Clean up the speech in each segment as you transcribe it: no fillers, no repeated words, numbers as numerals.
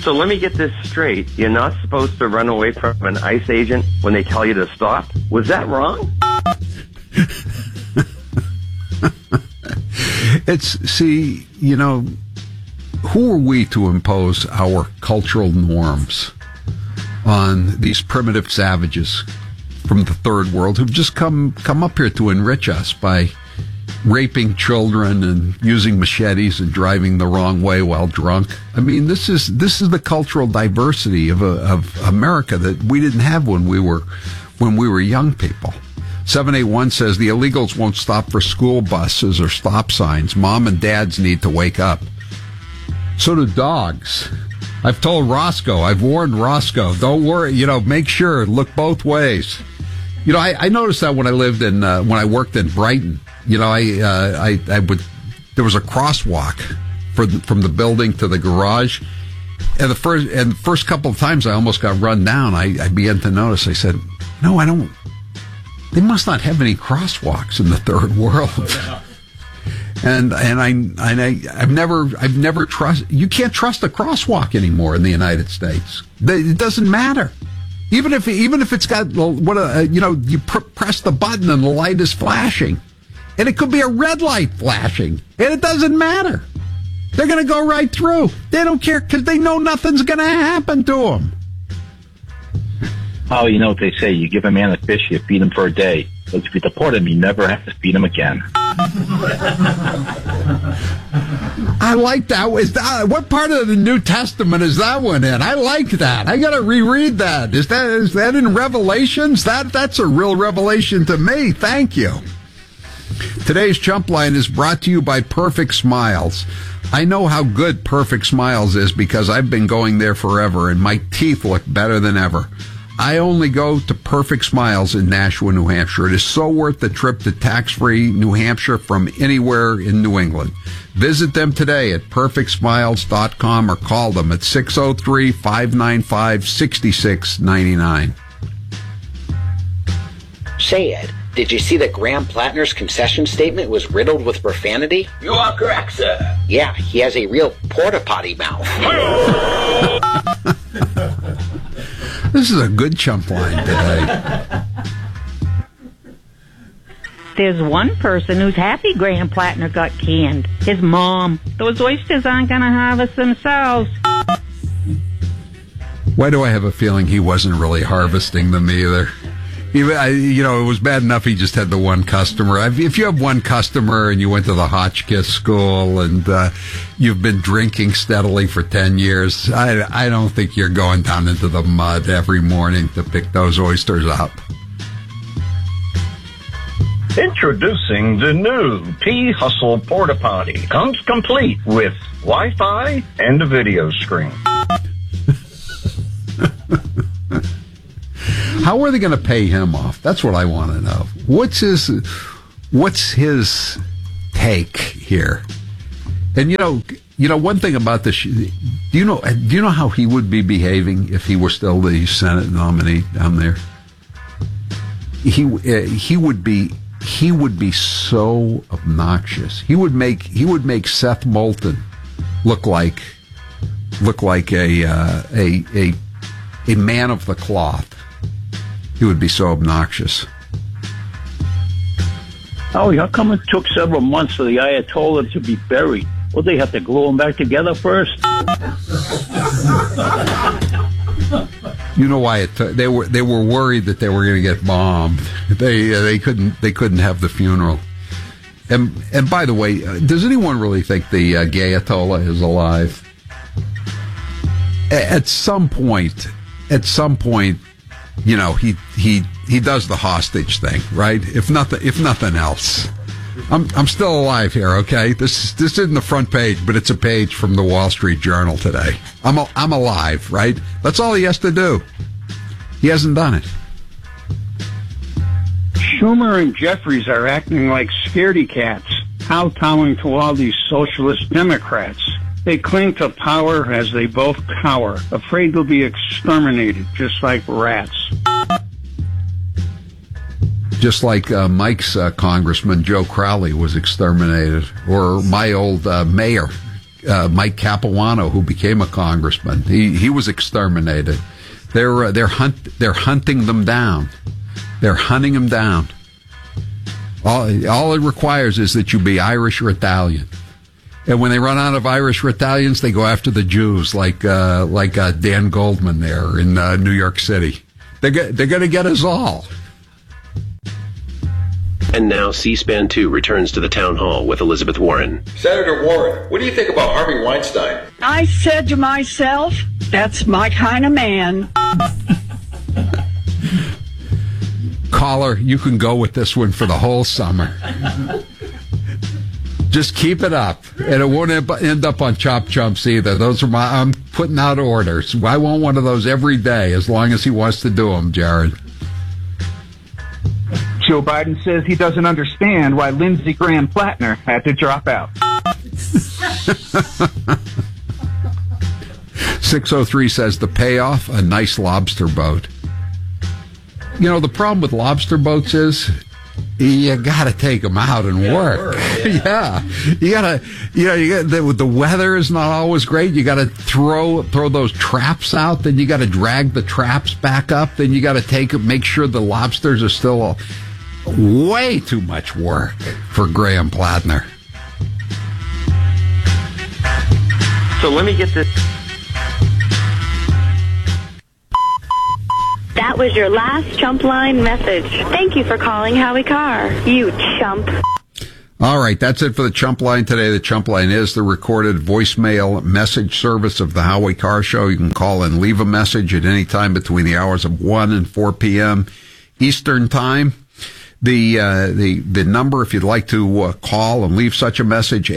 So let me get this straight. You're not supposed to run away from an ICE agent when they tell you to stop? Was that wrong? Who are we to impose our cultural norms on these primitive savages from the third world who've just come up here to enrich us by raping children and using machetes and driving the wrong way while drunk? I mean, this is the cultural diversity of America that we didn't have when we were young people. 781 says the illegals won't stop for school buses or stop signs. Mom and dads need to wake up. So do dogs. I've told Roscoe, I've warned Roscoe, don't worry, make sure, look both ways. I noticed that when I lived in, when I worked in Brighton, I would, there was a crosswalk from the building to the garage. And the first couple of times I almost got run down. I began to notice, I said, no, I don't, they must not have any crosswalks in the third world. And I've never you can't trust a crosswalk anymore in the United States. It doesn't matter. Even if it's got you press the button and the light is flashing, and it could be a red light flashing, and it doesn't matter. They're going to go right through. They don't care because they know nothing's going to happen to them. Oh, you know what they say, you give a man a fish, you feed him for a day. But if you deport him, you never have to feed him again. I like that. What part of the New Testament is that one in? I like that. I got to reread that. Is that in Revelations? That's a real revelation to me. Thank you. Today's Chump Line is brought to you by Perfect Smiles. I know how good Perfect Smiles is because I've been going there forever, and my teeth look better than ever. I only go to Perfect Smiles in Nashua, New Hampshire. It is so worth the trip to tax-free New Hampshire from anywhere in New England. Visit them today at perfectsmiles.com or call them at 603-595-6699. Say, Ed, did you see that Graham Plattner's concession statement was riddled with profanity? You are correct, sir. Yeah, he has a real porta-potty mouth. This is a good Chump Line today. There's one person who's happy Graham Plattner got canned. His mom. Those oysters aren't going to harvest themselves. Why do I have a feeling he wasn't really harvesting them either? It was bad enough he just had the one customer. If you have one customer and you went to the Hotchkiss school and you've been drinking steadily for 10 years, I don't think you're going down into the mud every morning to pick those oysters up. Introducing the new P-Hustle Porta Potty. Comes complete with Wi-Fi and a video screen. How are they going to pay him off? That's what I want to know. What's his take here? And one thing about this, do you know how he would be behaving if he were still the Senate nominee down there? He would be so obnoxious. He would make Seth Moulton look like a man of the cloth. He would be so obnoxious. Oh, how come it took several months for the Ayatollah to be buried? Well, they have to glue them back together first. You know why they were worried that they were going to get bombed. They couldn't have the funeral. And by the way, does anyone really think the Gayatollah is alive? At some point, he does the hostage thing, right? If nothing else, I'm still alive here. Okay, this isn't the front page, but it's a page from the Wall Street Journal today. I'm alive, right? That's all he has to do. He hasn't done it. Schumer and Jeffries are acting like scaredy cats, kowtowing to all these socialist Democrats. They cling to power as they both cower, afraid they'll be exterminated, just like rats. Just like Mike's congressman, Joe Crowley, was exterminated, or my old mayor, Mike Capuano, who became a congressman. He was exterminated. They're hunting them down. They're hunting them down. All it requires is that you be Irish or Italian. And when they run out of Irish or Italians, they go after the Jews, like Dan Goldman there in New York City. They're going to get us all. And now C-SPAN 2 returns to the town hall with Elizabeth Warren. Senator Warren, what do you think about Harvey Weinstein? I said to myself, that's my kind of man. Caller, you can go with this one for the whole summer. Just keep it up, and it won't end up on Chop Chumps either. I'm putting out orders. I want one of those every day, as long as he wants to do them, Jared. Joe Biden says he doesn't understand why Lindsey Graham Plattner had to drop out. 603 says the payoff, a nice lobster boat. You know, the problem with lobster boats is you got to take them out and work. Yeah. You got the weather is not always great. You got to throw those traps out. Then you got to drag the traps back up. Then you got to make sure the lobsters are still way too much work for Graham Plattner. So let me get this. That was your last Chump Line message. Thank you for calling Howie Carr, you chump. All right, that's it for the Chump Line today. The Chump Line is the recorded voicemail message service of the Howie Carr Show. You can call and leave a message at any time between the hours of 1 and 4 p.m. Eastern Time. The number, if you'd like to call and leave such a message,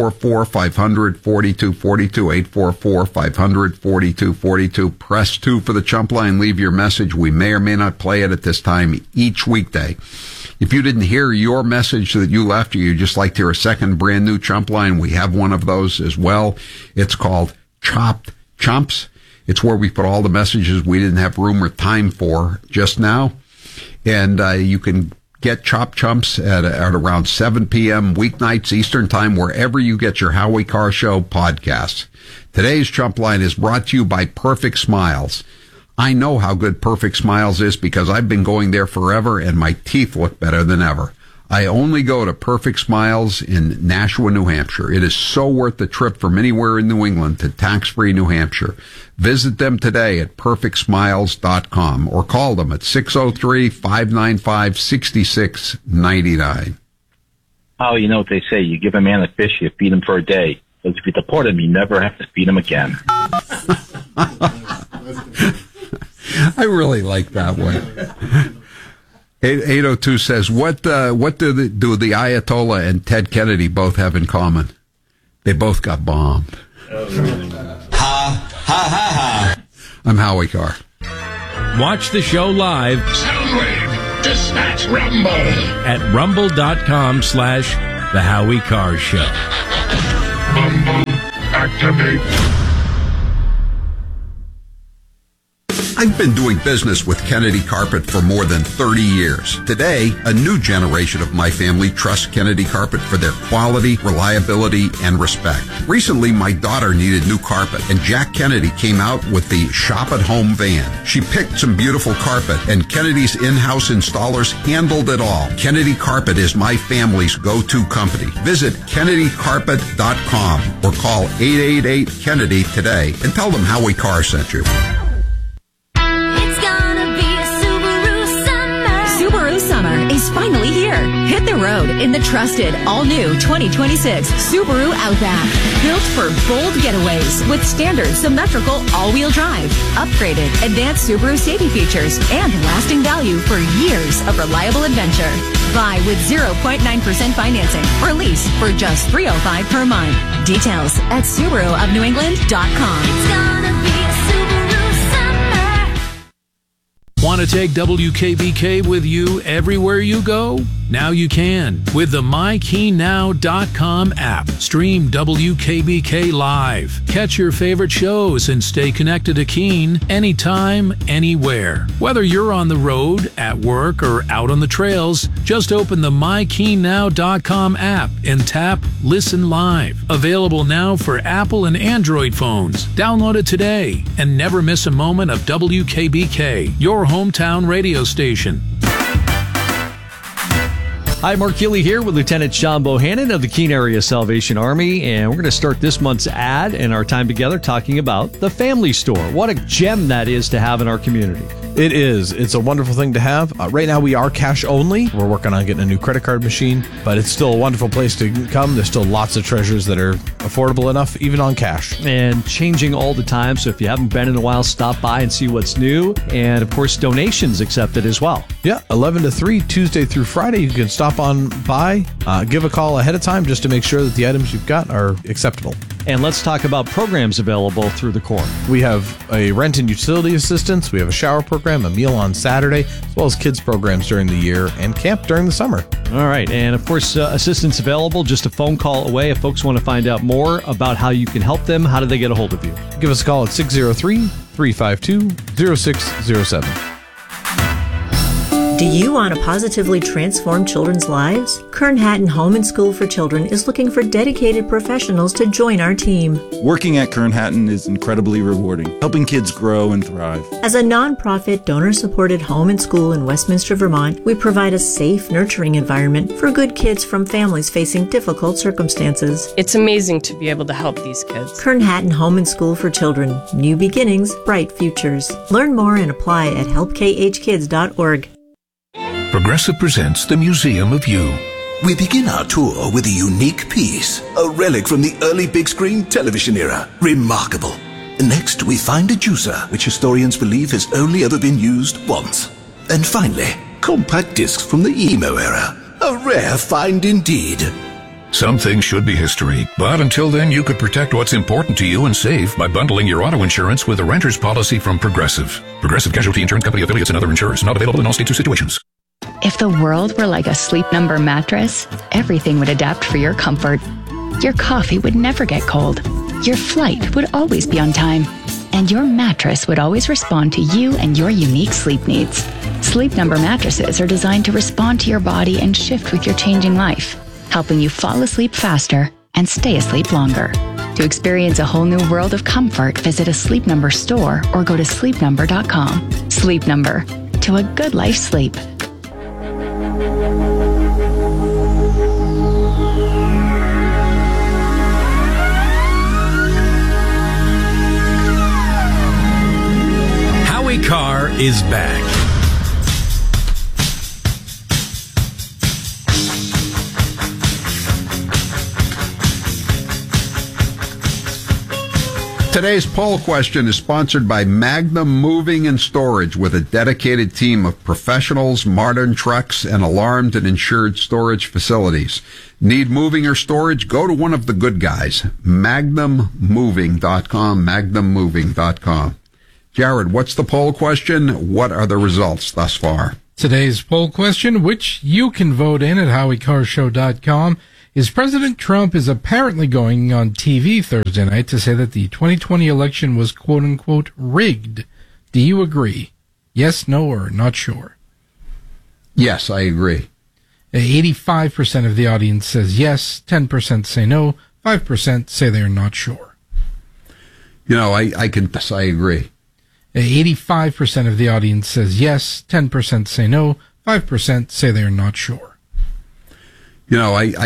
844-500-4242, 844-500-4242. Press 2 for the Chump Line. Leave your message. We may or may not play it at this time each weekday. If you didn't hear your message that you left, or you'd just like to hear a second brand new Chump Line, we have one of those as well. It's called Chopped Chumps. It's where we put all the messages we didn't have room or time for just now. And you can get Chop Chumps at around 7 p.m. weeknights Eastern Time, wherever you get your Howie Carr Show podcasts. Today's Chump Line is brought to you by Perfect Smiles. I know how good Perfect Smiles is because I've been going there forever and my teeth look better than ever. I only go to Perfect Smiles in Nashua, New Hampshire. It is so worth the trip from anywhere in New England to tax-free New Hampshire. Visit them today at perfectsmiles.com or call them at 603-595-6699. Oh, you know what they say. You give a man a fish, you feed him for a day. But if you deport him, you never have to feed him again. I really like that one. 802 says, what do the Ayatollah and Ted Kennedy both have in common? They both got bombed. Ha, ha, ha, ha. I'm Howie Carr. Watch the show live. Soundwave, dispatch Rumble. At rumble.com/The Howie Carr Show. Rumble, activate. I've been doing business with Kennedy Carpet for more than 30 years. Today, a new generation of my family trusts Kennedy Carpet for their quality, reliability, and respect. Recently, my daughter needed new carpet, and Jack Kennedy came out with the Shop at Home van. She picked some beautiful carpet, and Kennedy's in-house installers handled it all. Kennedy Carpet is my family's go-to company. Visit KennedyCarpet.com or call 888-KENNEDY today and tell them Howie Carr sent you. Is finally here. Hit the road in the trusted, all-new 2026 Subaru Outback. Built for bold getaways with standard symmetrical all-wheel drive, upgraded advanced Subaru safety features, and lasting value for years of reliable adventure. Buy with 0.9% financing or lease for just $305 per month. Details at SubaruofNewEngland.com. It's gonna be a Subaru summer. Want to take WKBK with you everywhere you go? Now you can with the MyKeyNow.com app. Stream WKBK live. Catch your favorite shows and stay connected to Keene anytime, anywhere. Whether you're on the road, at work, or out on the trails, just open the MyKeyNow.com app and tap Listen Live. Available now for Apple and Android phones. Download it today and never miss a moment of WKBK, your hometown radio station. Hi, Mark Gilley here with Lieutenant Sean Bohannon of the Keene Area Salvation Army, and we're going to start this month's ad and our time together talking about the Family Store. What a gem that is to have in our community. It is. It's a wonderful thing to have. Right now, we are cash only. We're working on getting a new credit card machine, but it's still a wonderful place to come. There's still lots of treasures that are affordable enough, even on cash. And changing all the time, so if you haven't been in a while, stop by and see what's new. And, of course, donations accepted as well. Yeah, 11 to 3, Tuesday through Friday. You can stop on by, give a call ahead of time just to make sure that the items you've got are acceptable. And let's talk about programs available through the Corps. We have a rent and utility assistance. We have a shower program, a meal on Saturday, as well as kids programs during the year and camp during the summer. All right. And of course, assistance available just a phone call away. If folks want to find out more about how you can help them, how do they get a hold of you? Give us a call at 603-352-0607. Do you want to positively transform children's lives? Kern Hatton Home and School for Children is looking for dedicated professionals to join our team. Working at Kern Hatton is incredibly rewarding, helping kids grow and thrive. As a nonprofit, donor-supported home and school in Westminster, Vermont, we provide a safe, nurturing environment for good kids from families facing difficult circumstances. It's amazing to be able to help these kids. Kern Hatton Home and School for Children. New beginnings, bright futures. Learn more and apply at helpkhkids.org. Progressive presents the Museum of You. We begin our tour with a unique piece, a relic from the early big screen television era. Remarkable. Next, we find a juicer, which historians believe has only ever been used once. And finally, compact discs from the emo era. A rare find indeed. Some things should be history, but until then you could protect what's important to you and save by bundling your auto insurance with a renter's policy from Progressive. Progressive Casualty Insurance Company affiliates and other insurers. Not available in all states or situations. If the world were like a Sleep Number mattress, everything would adapt for your comfort. Your coffee would never get cold. Your flight would always be on time. And your mattress would always respond to you and your unique sleep needs. Sleep Number mattresses are designed to respond to your body and shift with your changing life, helping you fall asleep faster and stay asleep longer. To experience a whole new world of comfort, visit a Sleep Number store or go to sleepnumber.com. Sleep Number. To a good life sleep. Howie Carr is back. Today's poll question is sponsored by Magnum Moving and Storage, with a dedicated team of professionals, modern trucks, and alarmed and insured storage facilities. Need moving or storage? Go to one of the good guys. MagnumMoving.com, MagnumMoving.com. Jared, what's the poll question? What are the results thus far? Today's poll question, which you can vote in at HowieCarrShow.com, is President Trump is apparently going on TV Thursday night to say that the 2020 election was quote-unquote rigged. Do you agree? Yes, no, or not sure? Yes, I agree. 85% of the audience says yes, 10% say no, 5% say they're not sure. You know, I can guess I agree. 85% of the audience says yes, 10% say no, 5% say they're not sure. You know, I